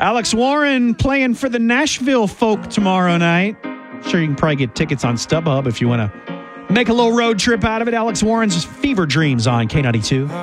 Alex Warren playing for the Nashville Folk tomorrow night. Sure, you can probably get tickets on StubHub if you want to make a little road trip out of it. Alex Warren's Fever Dreams on K92.